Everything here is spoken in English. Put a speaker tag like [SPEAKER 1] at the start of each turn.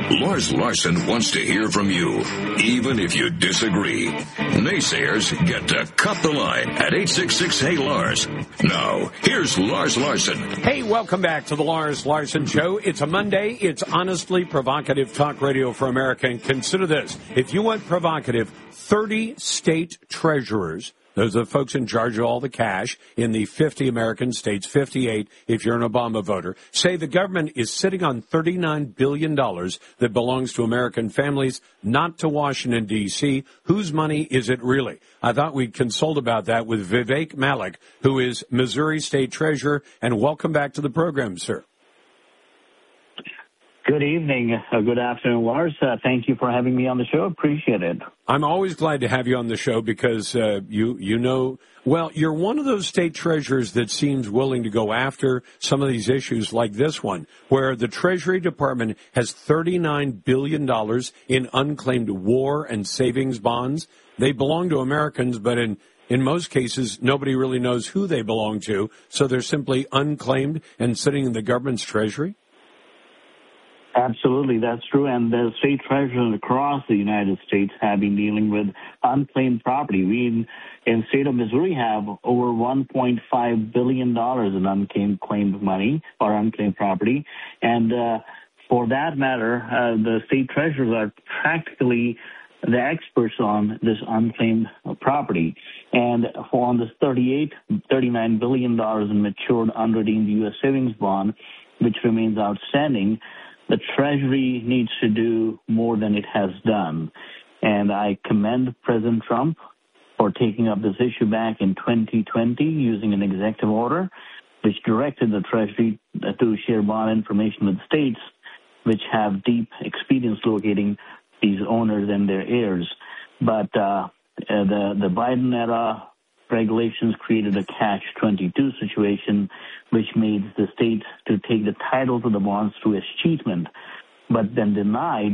[SPEAKER 1] Lars Larson wants to hear from you, even if you disagree. Naysayers get to cut the line at 866-HEY-LARS. Now, here's Lars Larson.
[SPEAKER 2] Hey, welcome back to the Lars Larson Show. It's a Monday. It's honestly provocative talk radio for America. And consider this. If you want provocative, 30 state treasurers, those are the folks in charge of all the cash in the 50 American states, 58 if you're an Obama voter, say the government is sitting on $39 billion that belongs to American families, not to Washington, D.C. Whose money is it really? I thought we'd consult about that with Vivek Malik, who is Missouri State Treasurer. And welcome back to the program, sir.
[SPEAKER 3] Good evening. Good afternoon, Lars. Thank you for having me on the show. Appreciate it.
[SPEAKER 2] I'm always glad to have you on the show because you know, well, you're one of those state treasurers that seems willing to go after some of these issues like this one, where the Treasury Department has $39 billion in unclaimed war and savings bonds. They belong to Americans, but in most cases, nobody really knows who they belong to, so they're simply unclaimed and sitting in the government's treasury?
[SPEAKER 3] Absolutely, that's true. And the state treasurers across the United States have been dealing with unclaimed property. We in the state of Missouri have over $1.5 billion in unclaimed money or unclaimed property. And for that matter, the state treasurers are practically the experts on this unclaimed property. And on this $39 billion in matured unredeemed U.S. savings bond, which remains outstanding, the Treasury needs to do more than it has done. And I commend President Trump for taking up this issue back in 2020 using an executive order, which directed the Treasury to share bond information with states which have deep experience locating these owners and their heirs. But the Biden era regulations created a catch-22 situation, which made the states to take the title to the bonds through escheatment, but then denied